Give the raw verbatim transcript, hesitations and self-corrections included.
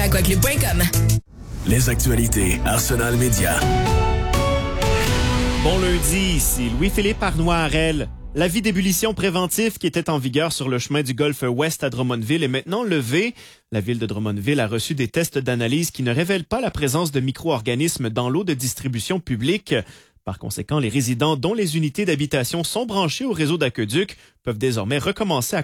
aquaclub point com. Les actualités Arsenal Média. Bon lundi, ici Louis-Philippe Arnois-Harel. L'avis d'ébullition préventif qui était en vigueur sur le chemin du Golfe Ouest à Drummondville est maintenant levé. La ville de Drummondville a reçu des tests d'analyse qui ne révèlent pas la présence de micro-organismes dans l'eau de distribution publique. Par conséquent, les résidents dont les unités d'habitation sont branchées au réseau d'aqueduc peuvent désormais recommencer à